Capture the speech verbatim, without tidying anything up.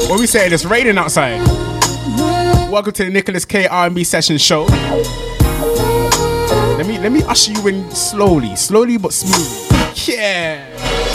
What we saying? It's raining outside. Welcome to the Nicholas K R and B Session Show. Let me let me usher you in slowly, slowly but smoothly. Yeah.